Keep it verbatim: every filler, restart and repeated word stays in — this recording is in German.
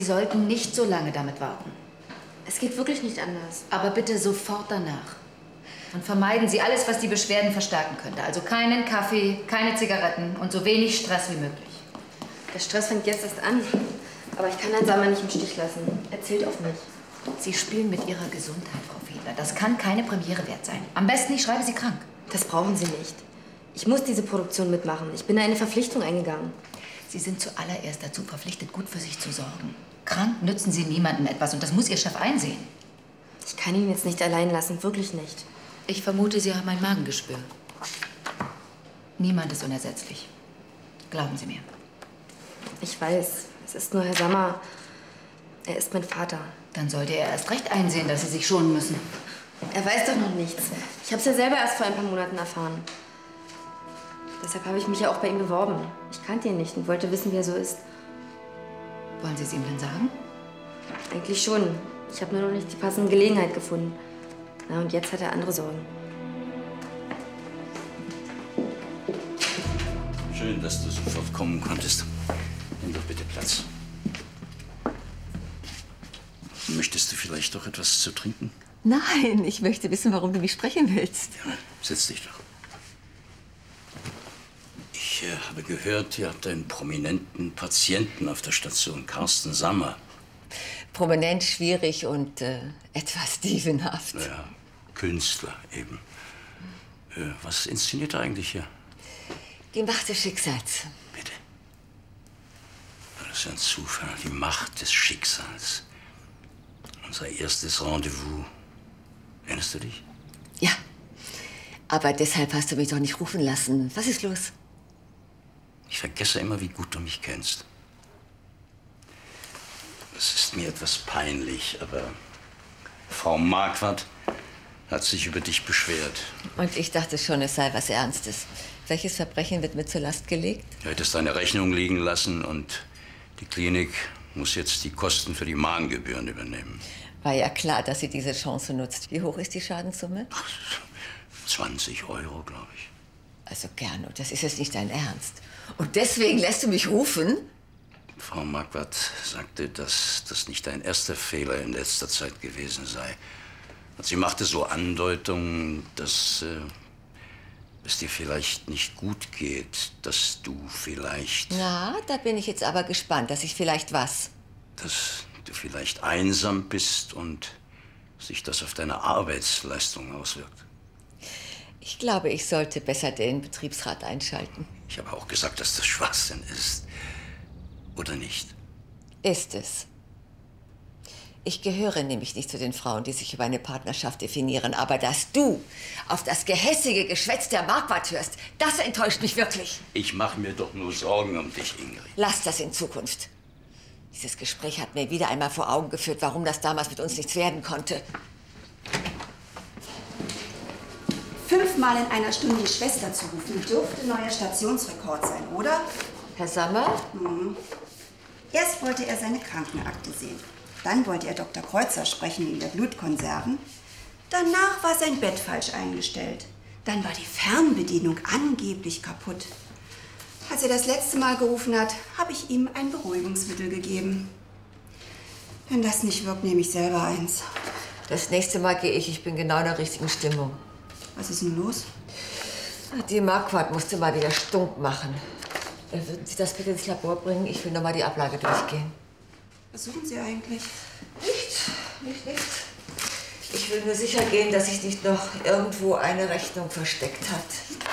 Sie sollten nicht so lange damit warten. Es geht wirklich nicht anders. Aber bitte sofort danach. Und vermeiden Sie alles, was die Beschwerden verstärken könnte. Also keinen Kaffee, keine Zigaretten und so wenig Stress wie möglich. Der Stress fängt jetzt erst an. Aber ich kann Herrn Sammer nicht im Stich lassen. Er zählt auf mich. Sie spielen mit Ihrer Gesundheit, Frau Fiedler. Das kann keine Premiere wert sein. Am besten, ich schreibe Sie krank. Das brauchen Sie nicht. Ich muss diese Produktion mitmachen. Ich bin da eine Verpflichtung eingegangen. Sie sind zuallererst dazu verpflichtet, gut für sich zu sorgen. Krank nützen Sie niemandem etwas und das muss Ihr Chef einsehen. Ich kann ihn jetzt nicht allein lassen, wirklich nicht. Ich vermute, Sie haben ein Magengeschwür. Niemand ist unersetzlich. Glauben Sie mir. Ich weiß, es ist nur Herr Sammer. Er ist mein Vater. Dann sollte er erst recht einsehen, dass Sie sich schonen müssen. Er weiß doch noch nichts. Ich habe es ja selber erst vor ein paar Monaten erfahren. Deshalb habe ich mich ja auch bei ihm beworben. Ich kannte ihn nicht und wollte wissen, wie er so ist. Wollen Sie es ihm denn sagen? Eigentlich schon. Ich habe nur noch nicht die passende Gelegenheit gefunden. Na, und jetzt hat er andere Sorgen. Schön, dass du sofort kommen konntest. Nimm doch bitte Platz. Möchtest du vielleicht doch etwas zu trinken? Nein, ich möchte wissen, warum du mich sprechen willst. Ja, setz dich doch. Ich äh, habe gehört, ihr habt einen prominenten Patienten auf der Station, Carsten Sammer. Prominent, schwierig und äh, etwas dievenhaft. Ja, Künstler eben. Äh, was inszeniert er eigentlich hier? Die Macht des Schicksals. Bitte? Das ist ja ein Zufall. Die Macht des Schicksals. Unser erstes Rendezvous. Erinnerst du dich? Ja. Aber deshalb hast du mich doch nicht rufen lassen. Was ist los? Ich vergesse immer, wie gut du mich kennst. Es ist mir etwas peinlich, aber Frau Marquardt hat sich über dich beschwert. Und ich dachte schon, es sei was Ernstes. Welches Verbrechen wird mir zur Last gelegt? Du hättest deine Rechnung liegen lassen und die Klinik muss jetzt die Kosten für die Magengebühren übernehmen. War ja klar, dass sie diese Chance nutzt. Wie hoch ist die Schadenssumme? Ach, zwanzig Euro, glaube ich. Also Gernot, das ist jetzt nicht dein Ernst. Und deswegen lässt du mich rufen? Frau Marquardt sagte, dass das nicht dein erster Fehler in letzter Zeit gewesen sei. Und sie machte so Andeutungen, dass äh, es dir vielleicht nicht gut geht, dass du vielleicht... Na, da bin ich jetzt aber gespannt, dass ich vielleicht was... Dass du vielleicht einsam bist und sich das auf deine Arbeitsleistung auswirkt. Ich glaube, ich sollte besser den Betriebsrat einschalten. Ich habe auch gesagt, dass das Schwachsinn ist. Oder nicht? Ist es. Ich gehöre nämlich nicht zu den Frauen, die sich über eine Partnerschaft definieren. Aber dass du auf das gehässige Geschwätz der Marquardt hörst, das enttäuscht mich wirklich. Ich mache mir doch nur Sorgen um dich, Ingrid. Lass das in Zukunft. Dieses Gespräch hat mir wieder einmal vor Augen geführt, warum das damals mit uns nichts werden konnte. Fünfmal in einer Stunde die Schwester zu rufen, dürfte neuer Stationsrekord sein, oder? Herr Sammer? Mhm. Erst wollte er seine Krankenakte sehen. Dann wollte er Doktor Kreuzer sprechen wegen der Blutkonserven. Danach war sein Bett falsch eingestellt. Dann war die Fernbedienung angeblich kaputt. Als er das letzte Mal gerufen hat, habe ich ihm ein Beruhigungsmittel gegeben. Wenn das nicht wirkt, nehme ich selber eins. Das nächste Mal gehe ich. Ich bin genau in der richtigen Stimmung. Was ist denn los? Die Marquardt musste mal wieder stunk machen. Würden Sie das bitte ins Labor bringen? Ich will noch mal die Ablage durchgehen. Was suchen Sie eigentlich? Nichts, nicht, nichts. Ich will nur sicher gehen, dass sich nicht noch irgendwo eine Rechnung versteckt hat.